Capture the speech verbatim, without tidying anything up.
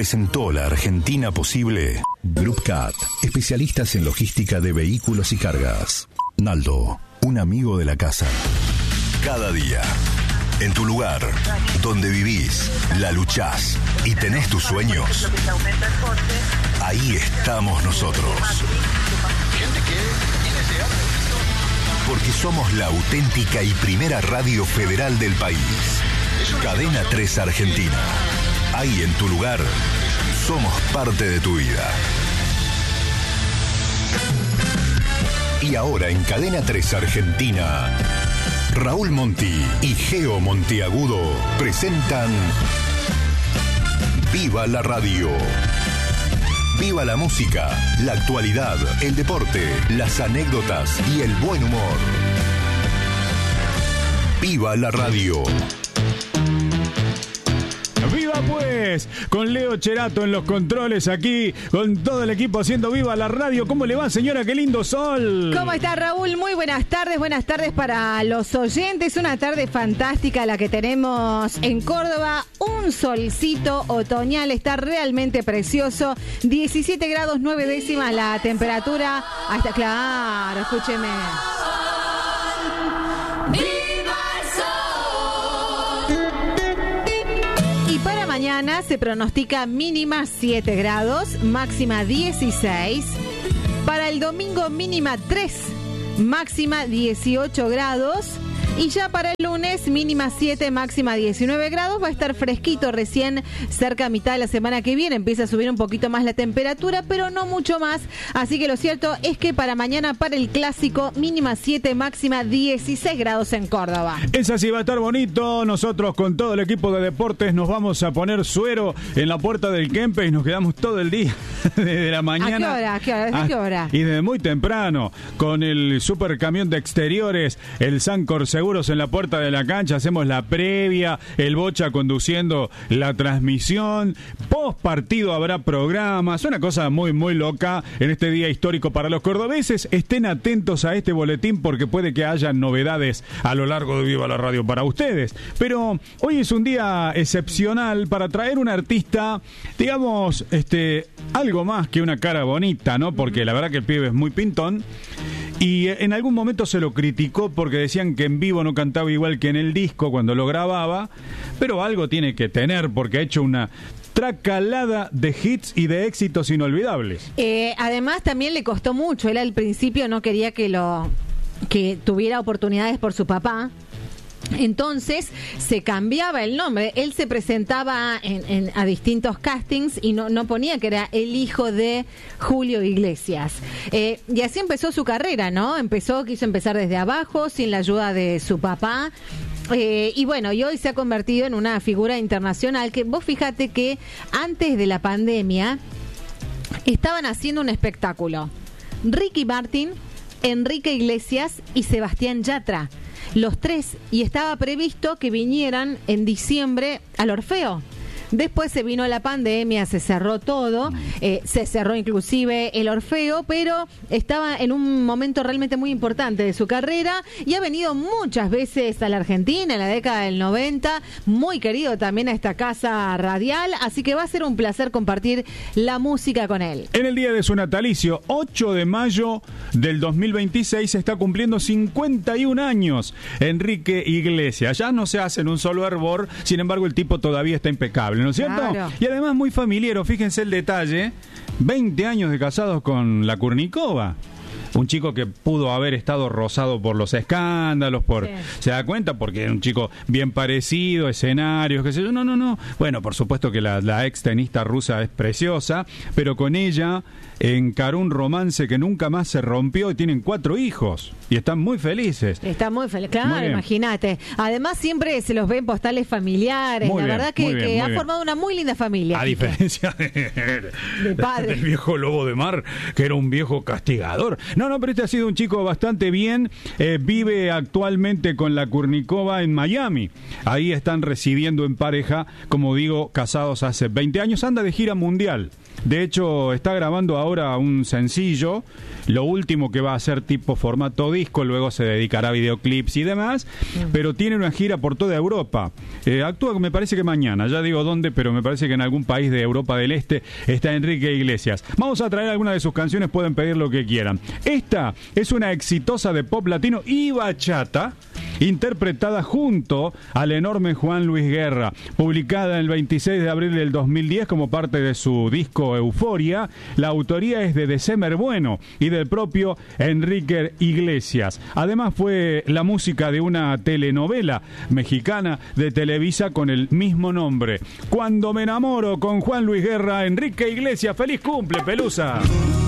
presentó la Argentina Posible. Group Cat, especialistas en logística de vehículos y cargas. Naldo, un amigo de la casa. Cada día, en tu lugar, donde vivís, la luchás y tenés tus sueños, ahí estamos nosotros. Porque somos la auténtica y primera radio federal del país. Cadena tres Argentina. Ahí en tu lugar, somos parte de tu vida. Y ahora en Cadena tres Argentina, Raúl Monti y Geo Monteagudo presentan Viva la Radio. Viva la música, la actualidad, el deporte, las anécdotas y el buen humor. Viva la Radio. ¡Viva pues! Con Leo Cherato en los controles aquí, con todo el equipo haciendo Viva la Radio. ¿Cómo le va, señora? ¡Qué lindo sol! ¿Cómo está, Raúl? Muy buenas tardes, buenas tardes para los oyentes. Una tarde fantástica la que tenemos en Córdoba. Un solcito otoñal, está realmente precioso. diecisiete grados nueve décimas la temperatura. Hasta, claro, escúcheme. Mañana se pronostica mínima siete grados, máxima dieciséis. Para el domingo mínima tres, máxima dieciocho grados. Y ya para el lunes, mínima siete, máxima diecinueve grados. Va a estar fresquito recién cerca a mitad de la semana que viene. Empieza a subir un poquito más la temperatura, pero no mucho más. Así que lo cierto es que para mañana, para el clásico, mínima siete, máxima dieciséis grados en Córdoba. Es así, va a estar bonito. Nosotros con todo el equipo de deportes nos vamos a poner suero en la puerta del Kempe y nos quedamos todo el día desde la mañana. ¿A qué hora? ¿A qué hora? ¿Desde ah, qué hora? Y desde muy temprano, con el super camión de exteriores, el Sancor Seguros en la puerta de la cancha, hacemos la previa, el Bocha conduciendo la transmisión, post partido habrá programas, una cosa muy muy loca en este día histórico para los cordobeses. Estén atentos a este boletín porque puede que haya novedades a lo largo de Viva la Radio para ustedes, pero hoy es un día excepcional para traer un artista, digamos, este, algo más que una cara bonita, ¿no? Porque la verdad que el pibe es muy pintón. Y en algún momento se lo criticó porque decían que en vivo no cantaba igual que en el disco cuando lo grababa, pero algo tiene que tener porque ha hecho una tracalada de hits y de éxitos inolvidables. Eh, además también le costó mucho, él al principio no quería que lo que tuviera oportunidades por su papá. Entonces se cambiaba el nombre, él se presentaba en, en, a distintos castings y no, no ponía que era el hijo de Julio Iglesias, eh, y así empezó su carrera, ¿no? Empezó, quiso empezar desde abajo, sin la ayuda de su papá. Eh, y bueno, y hoy se ha convertido en una figura internacional que vos fíjate que antes de la pandemia estaban haciendo un espectáculo Ricky Martin, Enrique Iglesias y Sebastián Yatra, los tres, y estaba previsto que vinieran en diciembre al Orfeo. Después se vino la pandemia, se cerró todo, eh, se cerró inclusive el Orfeo, pero estaba en un momento realmente muy importante de su carrera y ha venido muchas veces a la Argentina en la década del noventa, muy querido también a esta casa radial, así que va a ser un placer compartir la música con él. En el día de su natalicio, ocho de mayo del dos mil veintiséis, se está cumpliendo cincuenta y un años Enrique Iglesias. Ya no se hace en un solo hervor, sin embargo el tipo todavía está impecable, ¿no es cierto? Claro. Y además muy familiero, fíjense el detalle, veinte años de casados con la Kurnikova. Un chico que pudo haber estado rozado por los escándalos, por, sí. ¿Se da cuenta? Porque era un chico bien parecido, escenarios, qué sé yo. No, no, no. Bueno, por supuesto que la, la ex tenista rusa es preciosa, pero con ella encaró un romance que nunca más se rompió y tienen cuatro hijos. Y están muy felices. Están muy felices, claro, imagínate. Además siempre se los ve en postales familiares. Muy la bien, verdad que, bien, que ha bien. formado una muy linda familia. A diferencia de, de padre. del viejo lobo de mar, que era un viejo castigador. No, No, no, pero este ha sido un chico bastante bien. Eh, vive actualmente con la Kurnikova en Miami. Ahí están residiendo en pareja, como digo, casados hace veinte años. Anda de gira mundial. De hecho, está grabando ahora un sencillo, lo último que va a ser tipo formato disco, luego se dedicará a videoclips y demás, mm. pero tiene una gira por toda Europa. Eh, actúa, me parece que mañana, ya digo dónde, pero me parece que en algún país de Europa del Este está Enrique Iglesias. Vamos a traer algunas de sus canciones, pueden pedir lo que quieran. Esta es una exitosa de pop latino y bachata, interpretada junto al enorme Juan Luis Guerra, publicada el veintiséis de abril del dos mil diez como parte de su disco Euforia. La autoría es de December Bueno y del propio Enrique Iglesias. Además fue la música de una telenovela mexicana de Televisa con el mismo nombre. Cuando me enamoro, con Juan Luis Guerra, Enrique Iglesias. ¡Feliz cumple, Pelusa!